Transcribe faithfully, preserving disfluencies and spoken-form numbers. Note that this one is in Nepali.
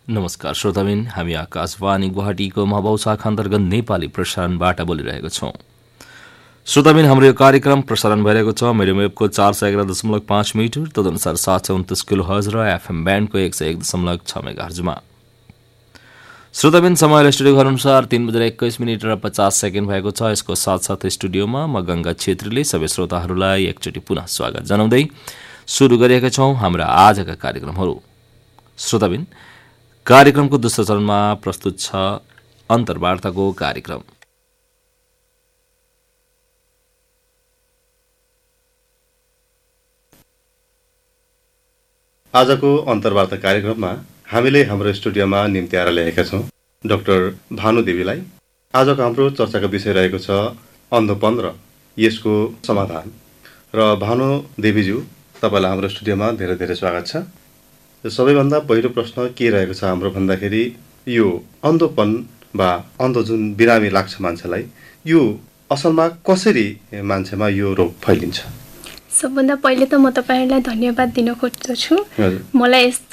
नमस्कार श्रोताबिन, हामी आकाशवाणी गुवाहाटीको महाबाउ शाखा अन्तर्गत नेपाली प्रसारणबाट बोलिरहेको छौँ। श्रोताबिन, हाम्रो यो कार्यक्रम प्रसारण भइरहेको छ मिडियम वेभको चार सय एघार दशमलव पाँच मिटर, तदनुसार सात सय उन्तिस किलो हज र एफएम ब्यान्डको एक सय एक दशमलव छ मेगाहर्जमा। श्रोताबिन, समय स्टुडियो घर अनुसार तीन बजेर एक्काइस मिनट र पचास सेकेन्ड भएको छ। यसको साथसाथै स्टुडियोमा म गंगा छेत्रीले सबै श्रोताहरूलाई एकचोटि पुनः स्वागत जनाउँदै सुरु गरिएका छौँ हाम्रा आजका कार्यक्रमहरू। श्रोताबिन, कार्यक्रमको दोस्रो चरणमा प्रस्तुत छ अन्तर्वार्ताको कार्यक्रम। आजको अन्तर्वार्ता कार्यक्रममा हामीले हाम्रो स्टुडियोमा निम्ति आएर ल्याएका छौँ डाक्टर भानु देवीलाई। आजको हाम्रो चर्चाको विषय रहेको छ अन्धोपन र यसको समाधान। र भानु देवीज्यू, तपाईँलाई हाम्रो स्टुडियोमा धेरै धेरै स्वागत छ। सबैभन्दा पहिलो प्रश्न के रहेको छ हाम्रो भन्दाखेरि, यो अन्धोपन वा अन्धो जुन बिरामी लाग्छ मान्छेलाई, यो असलमा कसरी मान्छेमा यो रोग फैलिन्छ? सबभन्दा पहिले त म तपाईँहरूलाई धन्यवाद दिन खोज्दछु। मलाई यस्तो